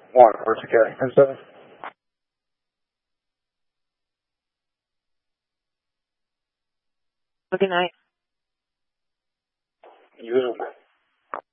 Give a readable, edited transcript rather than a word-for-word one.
One, where's the carry? 10-7. Good night. You as well.